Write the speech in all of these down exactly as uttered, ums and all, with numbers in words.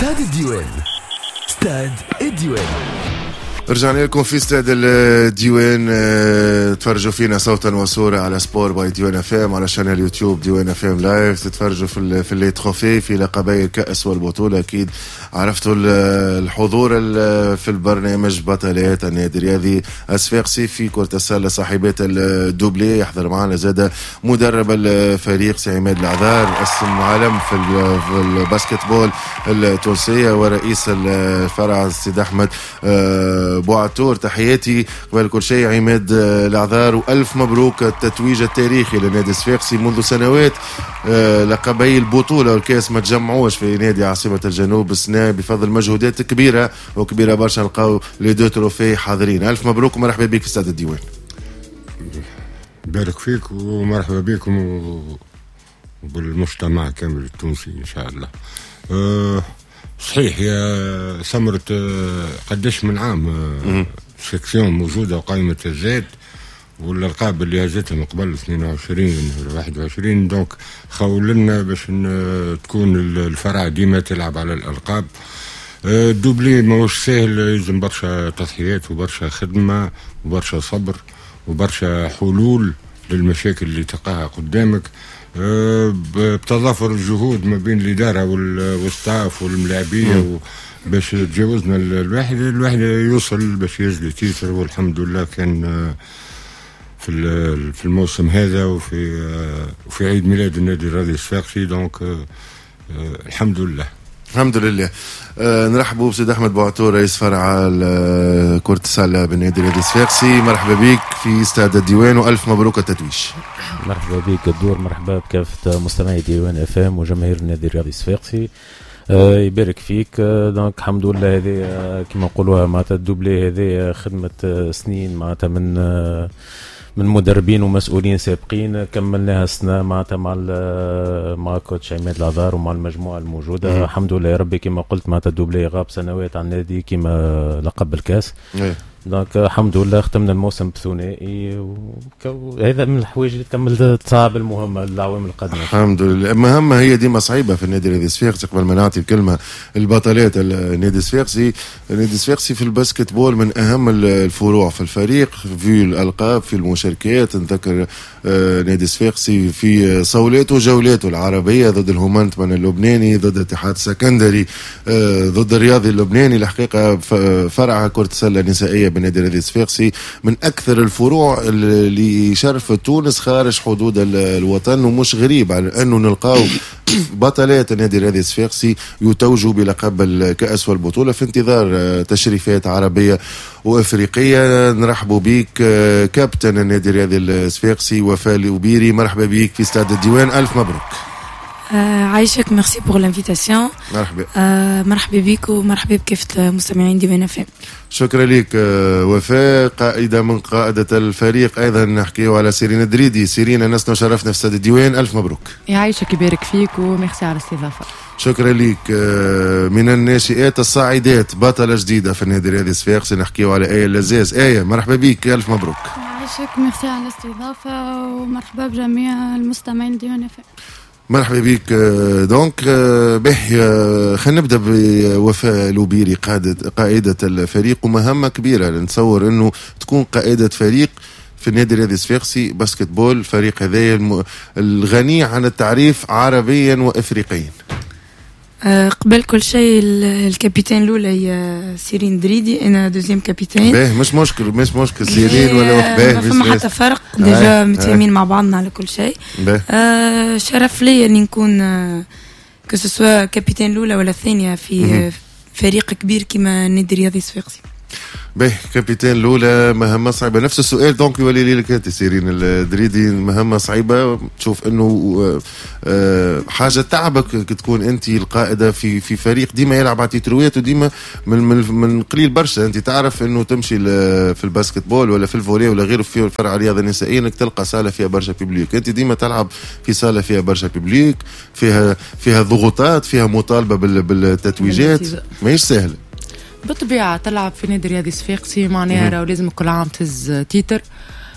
استاد الديوان. استاد الديوان. رجعنا لكم في استاد الديوان. تفرجوا فينا صوتا وصورة على سبور باي ديوان اف ام، على شانل يوتيوب ديوان اف ام لايف. تتفرجوا في في اللي تروفي في لقبي الكأس والبطولة. اكيد عرفتوا الحضور في البرنامج بطلات النادي الرياضي الصفاقسي في كرة السلة صاحبات الدوبلي. يحضر معنا زاد مدرب الفريق سي عماد العذار، اسم عالم في الباسكتبول التونسية، ورئيس الفرع السيد احمد بوعتور. تحياتي قبل كل شيء عماد العذار، والف مبروك التتويج التاريخي لنادي الصفاقسي. منذ سنوات لقبي البطولة والكاس ما تجمعوش في نادي عاصمة الجنوب. السنة بفضل مجهودات كبيرة وكبيرة برشا نلقاو لي دو تروفي حاضرين. الف مبروك ومرحبا بك في استاد الديوان. بارك فيك ومرحبا بكم وبالمجتمع كامل التونسي ان شاء الله. أه صحيح يا سمرت، قداش من عام سكسيون موجودة وقائمة الزاد، والألقاب اللي هزتها من قبل اثنين وعشرين واحد وعشرين، دونك خولنا باش تكون الفرع ديما تلعب على الألقاب. الدوبلي ماهوش سهل، يلزم برشا تضحيات وبرشا خدمة وبرشا صبر وبرشا حلول للمشاكل اللي تلقاها قدامك، بتضافر الجهود ما بين الإدارة والستاف والملاعبية باش تجاوزنا الواحد الواحد يوصل باش يجلي تيتر. والحمد لله كان في في الموسم هذا وفي وفي عيد ميلاد النادي الرياضي الصفاقسي، دونك الحمد لله الحمد لله. أه نرحبوا بسيد احمد بوعتور، رئيس فرع كرة السلة بالنادي الرياضي الصفاقسي. مرحبا بك في استاد الديوان والف مبروك التتويج. مرحبا بك الدور، مرحبا بكافة مستمعي ديوان اف ام وجماهير النادي الرياضي الصفاقسي. أه يبارك فيك. أه دونك الحمد لله هذه أه كما نقولوها معناتها الدوبلي هذه خدمة أه سنين معناتها من أه من مدربين ومسؤولين سابقين. كملناها السنة معناتها مع مع كوتش عماد العذار ومع المجموعة الموجودة. مم. الحمد لله يا ربي كما قلت معناتها الدوبلي غاب سنوات عن النادي كما لقب الكاس. مم. دونك الحمد لله ختمنا الموسم بثنائي، وهذا من الحوايج اللي تكمل تصعب المهمة للعوام القادمة. الحمد لله. المهمة هي ديما صعيبة في النادي الرياضي الصفاقسي. قبل ما نعطي الكلمة البطلات النادي الصفاقسي، النادي الصفاقسي في الباسكت بول من أهم الفروع في الفريق في الألقاب في المشاركات. نذكر نادي الصفاقسي في صولاته وجولاته العربية ضد الهومنتمان اللبناني، ضد الاتحاد السكندري، ضد الرياضي اللبناني. الحقيقة فرع كرة السلة النسائية بالنادي الرياضي الصفاقسي من أكثر الفروع اللي شرفت تونس خارج حدود الوطن، ومش غريب على أنه نلقاو بطلات النادي الرياضي الصفاقسي يتوجوا بلقب الكأس والبطولة في انتظار تشريفات عربية وأفريقية. نرحبوا بيك كابتن النادي الرياضي الصفاقسي وفاء الأوبيري، مرحبا بيك في استاد الديوان. ألف مبروك. آه عايشك، ميرسي بور لانفيتاسيون. مرحبا. آه مرحبا بيك ومرحبا بكافة مستمعين ديوان اف ام. شكرا لك وفاء، قائدة من قائدة الفريق. أيضا نحكيه على سيرين دريدي. سيرين الناس وشرفنا في استاد الديوان. ألف مبروك. يعيشك يبارك فيك وميرسي على الاستضافة. شكرا لك. من الناشئات الصاعدات بطلة جديدة في النادي الرياضي الصفاقسي، نحكيه على آية اللزاز. آية مرحبا بك، ألف مبروك. يعيشك، ميرسي على الاستضافة ومرحبا بجميع المستمعين ديوان اف ام. مرحبا بك. دونك به خلينا نبدا بوفاء الأوبيري، قائدة قائدة الفريق، ومهمة كبيرة. نتصور انه تكون قائدة فريق في النادي الرياضي الصفاقسي باسكت بول، فريق هذا الغني عن التعريف عربيا وافريقيا. أه قبل كل شيء الكابيتان الاولى هي سيرين دريدي، انا دوزيام كابيتان. باهي مش مشكل مش مشكل سيرين ولا وحده، ما فما حتى فرق، ديجا متفاهمين مع بعضنا على كل شيء. أه شرف لي اني نكون أه كسوا كابيتان الاولى ولا الثانيه في فريق كبير كما النادي الرياضي الصفاقسي. باهي كابيتان الاولى مهمه صعبه. نفس السؤال دونك يولي لك انت سيرين الدريدي، مهمه صعيبه. تشوف انه حاجه تعبك تكون انت القائده في في فريق ديما يلعب على تيتروات، وديما من من من قليل برشا انت تعرف انه تمشي في الباسكت بول ولا في الفولي ولا غيره في فرع الرياضه النسائيه انك تلقى صاله فيها برشا بيبليك. انت ديما تلعب في صاله فيها برشا بيبليك، فيها فيها ضغوطات، فيها مطالبه بالتتويجات، ماهيش سهله. بالطبيعة تلعب في نادي رياضي صفاقسي معناها راهو لازم كل عام تهز تيتر.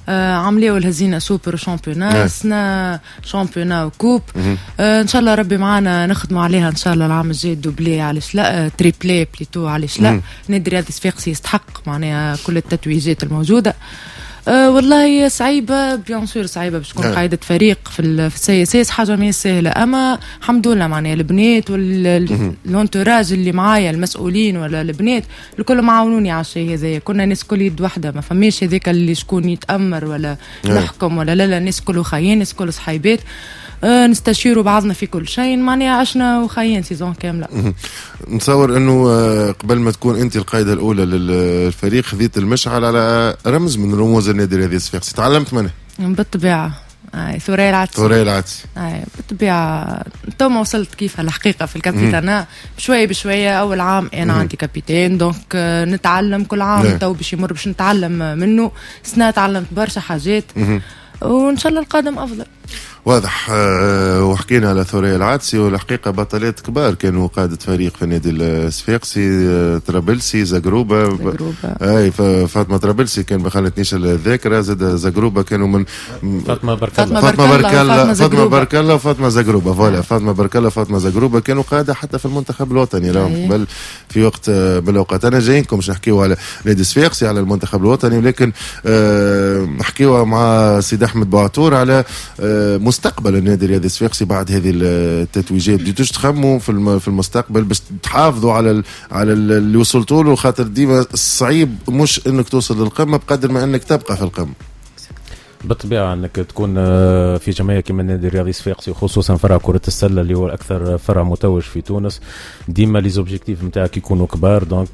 آه عمليه والهزينا سوبر شامبيونا سنا شامبيونا وكوب آه ان شاء الله ربي معانا نخدموا عليها ان شاء الله العام الجاي دوبلي علاش لا آه تريبلي بليتو علاش لا نادي رياضي صفاقسي يستحق معناها كل التتويجات الموجوده. أه والله صعيبة بيان سور صعيبة باش تكون قاعدة فريق في السياسات حاجة ما سهلة أما الحمد لله معناها البنات واللونتوراج اللي معايا المسؤولين ولا البنات الكل معاونوني على الشيء هذايا كنا ناس كل يد واحدة ما فماش هذاك اللي شكون يتأمر ولا يحكم ولا لا لا الناس كله خاين الناس كله صحيبات أه نستشيروا بعضنا في كل شيء معناها عشنا وخاين سيزون كاملة. نتصور انه قبل ما تكون انت القائدة الأولى للفريق خذيت المشعل على رمز من رموز النادي الرياضي الصفاقسي تعلمت منه؟ بالطبيعة اي ثوريا العدسي ثوريا العدسي اي بالطبيعة تو ما وصلت كيف الحقيقة في الكابيتانا بشوية بشوية أول عام أنا عندي كابيتان دونك نتعلم كل عام تو باش يمر باش نتعلم منه سنة تعلمت برشا حاجات وإن شاء الله القادم أفضل. واضح. أه وحكينا على ثوريا العدسي والحقيقة بطلات كبار كانوا قادة فريق في النادي الصفاقسي أه طرابلسي زغروبة زغروبة اي فاطمة طرابلسي كان ما خانتنيش الذاكرة زاد زغروبة كانوا من فاطمة بركالله فاطمة بركالله فاطمة بركالله وفاطمة زغروبة فوالا فاطمة بركالله وفاطمة زغروبة كانوا قادة حتى في المنتخب الوطني راهم قبل في وقت من الاوقات. انا جايينكم باش نحكيو على نادي الصفاقسي على المنتخب الوطني ولكن أه نحكيو مع سيد احمد بوعتور على أه مستقبل النادي الرياضي الصفاقسي بعد هذه التتويجات بديتوش تخموا في في المستقبل باش تحافظوا على ال على ال اللي وصلتوا له خاطر ديما الصعيب مش انك توصل للقمه بقدر ما انك تبقى في القمه. بالطبيعه انك تكون في جمعيه كما النادي الرياضي الصفاقسي وخصوصا فرع كره السله اللي هو الاكثر فرع متوج في تونس ديما لي زوبجيكتيف نتاعك يكونوا كبار دونك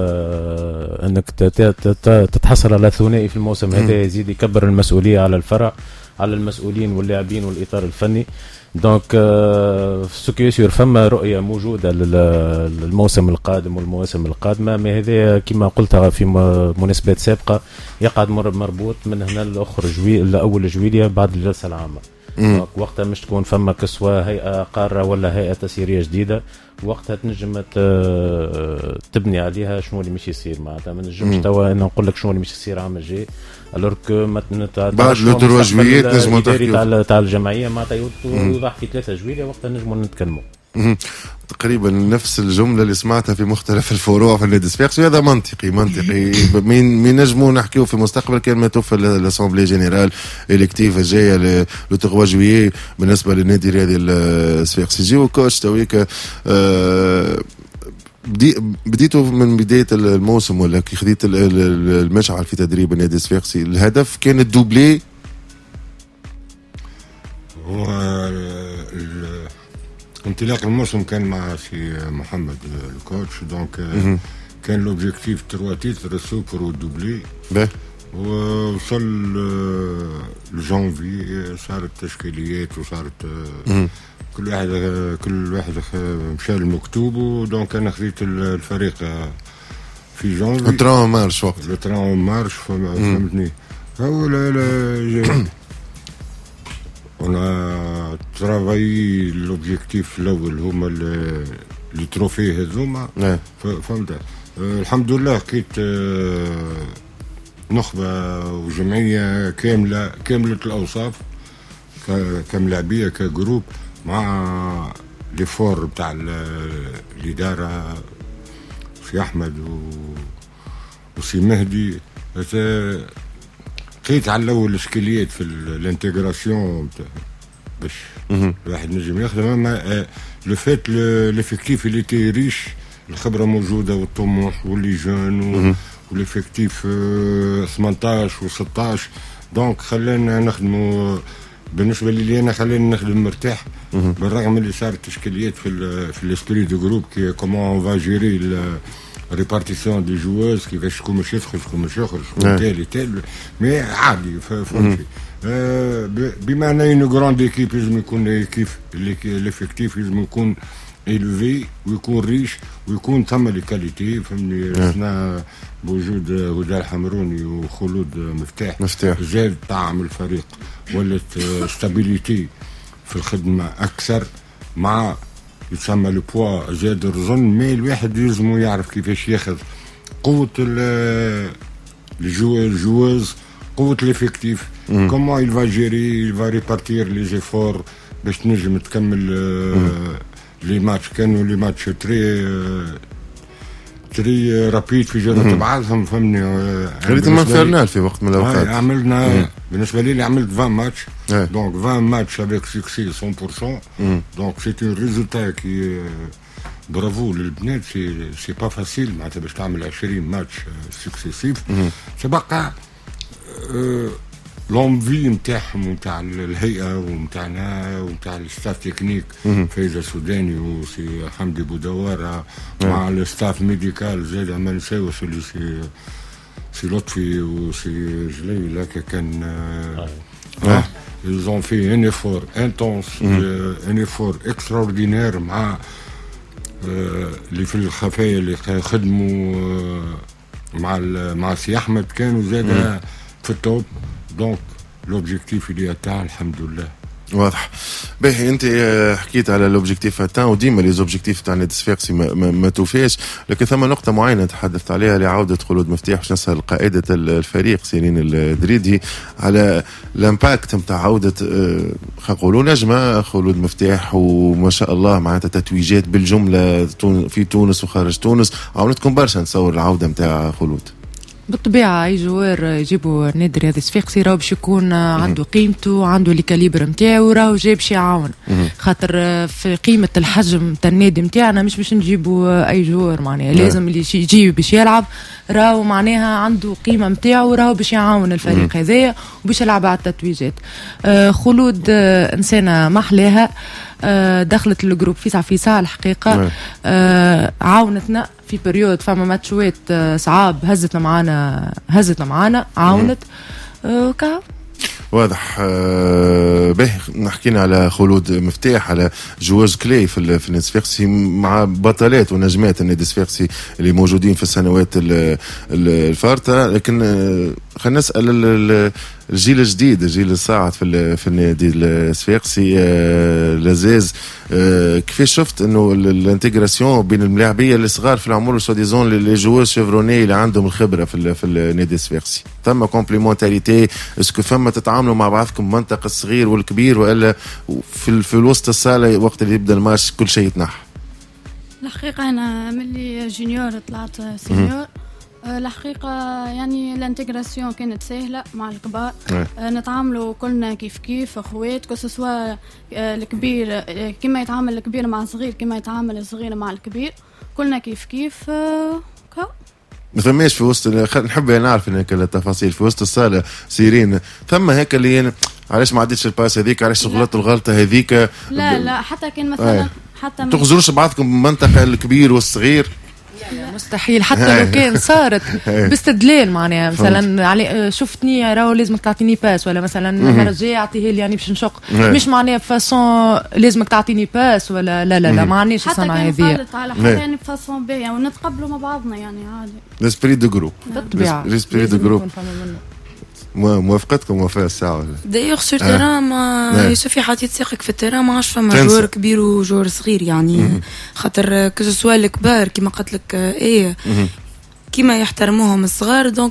انك تتحصل على ثنائي في الموسم هذا يزيد يكبر المسؤوليه على الفرع على المسؤولين واللاعبين والاطار الفني. دونك سوكيسيور فما رؤيه موجوده للموسم القادم والمواسم القادمه ما هذا كما قلت في مناسبات سابقه يقعد مربوط من هنا لاخر جوي لاول جويليا بعد الجلسه العامه. وقتها مش تكون فما كسوة هيئه قاره ولا هيئه تسييريه جديده وقتها تنجم تبني عليها شنو اللي مش يصير معناتها ما نجمش توا انا نقول لك شنو اللي مش يصير عام الجاي الورك ما بعد لو تروا جويات نجموا تحكيو تاع الجمعيه معناتها يوضح في ثلاثة جويليا وقتها نجموا نتكلموا تقريبا نفس الجمله اللي سمعتها في مختلف الفروع في النادي الصفاقسي وهذا منطقي منطقي مين مين نجموا نحكيو في المستقبل كان ما توفى الاسامبلي جينيرال الكتيف الجايه لو تروا جويي بالنسبه للنادي الرياضي الصفاقسي. جيو كوتش تويك أه بدي بديتوا من بدايه الموسم ولا كي خديت المشعل في تدريب النادي الصفاقسي الهدف كان الدوبلي هو انطلاق الموسم كان مع سي محمد الكوتش دونك كان لوبجيكتيف تروا تيتر السوبر والدوبلي ووصل لجانفي صارت تشكيليات وصارت كل واحد كل واحد مشى المكتوب دونك انا خذيت الفريق في جانفي التران مارش وقت التران مارش فهمتني هو لا لا on a travaillé l'objectif الاول هما لي تروفي هذوما فهمت الحمد لله لقيت نخبه وجمعيه كامله كامله الاوصاف كملاعبيه كجروب مع ليفور بتاع الاداره سي احمد وسي مهدي لقيت على الاول الاشكاليات في الانتجراسيون باش الواحد نجم يخدم اما لو فات ليفيكتيف اللي تي ريش الخبره موجوده والطموح واللي جون والافكتيف ثمانية عشر و16 دونك خلينا نخدموا بالنسبه لي انا خلينا نخدم مرتاح بالرغم اللي صارت اشكاليات في ال في الاسبري دو جروب كي كومون فا جيري ريبارتيسيون دي جووز كيفاش شكون باش يدخل شكون باش يخرج شكون تالي تالي مي عادي فهمتي بما ان اون غراند ايكيب لازم يكون ايكيب ليفيكتيف لازم يكون إلفي ويكون ريش ويكون ثم لي كاليتي فهمني احنا بوجود هدى الحمروني وخلود مفتاح مفتاح زاد طعم الفريق ولات ستابيليتي في الخدمه اكثر مع يسمى لو بوا زاد الرزن مي الواحد يلزمو يعرف كيفاش ياخذ قوه الجو الجواز قوة الإفكتيف كومون il va gérer il va répartir les efforts باش تنجم تكمل لي ماتش. كانوا لي ماتش تري تري رابيد في جرة بعضهم فهمني. خليت ما فعلنا في وقت من الأوقات عملنا مم. بالنسبة لي عملت عشرين ماتش دونك عشرين ماتش avec succès cent pour cent donc c'est un résultat qui برافو للبنات. سي سي با فاسيل معناتها باش تعمل عشرين ماتش سكسيسيف. سبق لونفي نتاعهم ونتاع الهيئه ونتاعنا ونتاع الستاف تكنيك فايزه سوداني وسي حمدي بودواره مع الستاف ميديكال زاد ما نساوش اللي سي سي لطفي وسي جليل هكا كان اه ils ont fait un effort intense un effort extraordinaire مع اللي في الخفايا اللي خدموا مع مع سي احمد كانوا زاد في التوب. دونك لوبجيكتيف اللي اتاع الحمد لله واضح. باهي انت حكيت على لوبجيكتيف اتاع وديما لي زوبجيكتيف تاع نادي الصفاقسي ما, ما, ما توفاش، لكن ثم نقطه معينه تحدثت عليها لعوده خلود مفتاح. باش نسال قائده الفريق سيرين الدريدي على الامباكت نتاع عوده خلينا نقولوا نجمه خلود مفتاح، وما شاء الله معناتها تتويجات بالجمله في تونس وخارج تونس. عاونتكم برشا نصور العوده نتاع خلود. بالطبيعة أي جوار يجيبوا النادي الرياضي الصفاقسي راهو باش يكون عنده قيمته، عنده الكاليبر نتاعو، راهو جاي باش يعاون. خاطر في قيمة الحجم تاع النادي نتاعنا مش باش نجيبوا أي جوار معناها، لازم اللي يجي باش يلعب راهو معناها عنده قيمة نتاعو، راهو باش يعاون الفريق هذايا وباش يلعب على التتويجات. آه خلود آه إنسانة محلاها، آه دخلت الجروب فيسع فيسع الحقيقة، آه عاونتنا في بريود فما ماتشوات آه صعاب، هزتنا معانا هزتنا معانا عاونت آه كا واضح. آه به نحكينا على خلود مفتاح، على جواز كلي في في النادي الصفاقسي مع بطلات ونجمات النادي الصفاقسي اللي موجودين في السنوات الفارطه. لكن آه خلينا نسال الجيل الجديد، الجيل الصاعد في في النادي الصفاقسي آه لازاز، آه كيفاش شفت انه الانتجراسيون بين الملاعبيه الصغار في العمر سو ديزون لي جوور شيفروني اللي عندهم الخبره في في النادي الصفاقسي؟ ثم كومبليمونتاريتي؟ اسكو فما تتعاملوا مع بعضكم منطقه الصغير والكبير، والا في في الوسط الصاله وقت اللي يبدا الماتش كل شيء يتنحى؟ الحقيقه انا ملي جونيور طلعت سينيور، الحقيقة يعني الانتجراسيون كانت سهلة مع الكبار. أه. نتعاملوا كلنا كيف كيف اخوات، كسوا الكبير كما يتعامل الكبير مع الصغير كما يتعامل الصغير مع الكبير، كلنا كيف كيف. أه ما فماش في وسط، نحب نعرف هناك التفاصيل في وسط الصالة سيرين ثم هيك اللي علاش ما عدتش الباس هذيك، علاش غلطت الغلطة هذيك؟ لا لا حتى كان مثلا آه. حتى ما تخزروش بعضكم بمنطقة الكبير والصغير؟ مستحيل، حتى لو كان صارت باستدلال معناها مثلا علي شفتني راهو لازمك تعطيني باس، ولا مثلا المره الجايه اعطيه لي يعني باش نشق، مش معناها فاسون لازمك تعطيني باس ولا لا لا لا ما عنديش الصنعه هذه. حتى كان صارت على حتى يعني بفاسون باهيه ونتقبلوا مع بعضنا يعني عادي. ليسبري دو جروب، بالطبيعه ليسبري دو جروب. موافقتكم وفاء الساعه دايوغ سور تيران ما يسوفي حاطين ثقك في التيران، ما عادش فما جور كبير وجور صغير يعني. خاطر كو سوا الكبار كيما قلت لك ايه كيما يحترموهم الصغار، دونك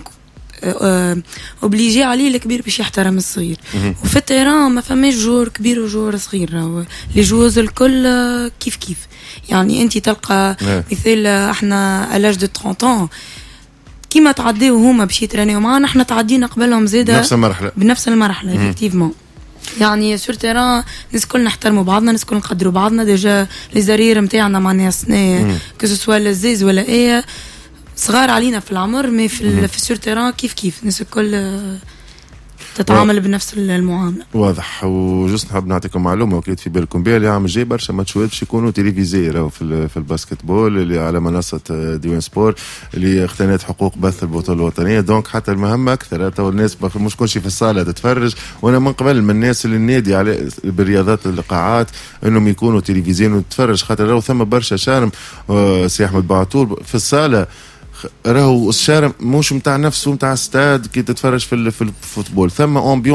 اوبليجي عليه الكبير باش يحترم الصغير. وفي التيران ما فماش جور كبير وجور صغير، لي جوز الكل كيف كيف يعني. انت تلقى مثال احنا الاج دو ثلاثين كيما تعديو هما باش يترانيو معانا، احنا تعدينا قبلهم زيادة بنفس المرحلة بنفس المرحلة افكتيفمون. يعني سور تيران الناس كل نحترموا بعضنا، الناس كل نقدروا بعضنا. ديجا لي زرير نتاعنا معناها سنة كو سوا لزاز ولا ايه صغار علينا في العمر، مي في في سور تيران كيف كيف الناس الكل تتعامل و... بنفس المعامله. واضح. وجست نحب نعطيكم معلومه وكيت في بالكم بها، اللي عام جاي برشا ماتشات باش يكونوا تلفزيوني راهو في في الباسكتبول اللي على منصه ديوان سبور اللي اقتنت حقوق بث البطوله الوطنيه. دونك حتى المهمه اكثر، تو الناس مش كلشي في الصاله تتفرج. وانا من قبل من الناس اللي النادي على بالرياضات القاعات انهم يكونوا تلفزيوني وتتفرج، خاطر راهو ثم برشا شارم سي احمد بعطور في الصاله راهو الشارع مش متاع نفسه متاع استاد كي تتفرج في الفوتبول، ثم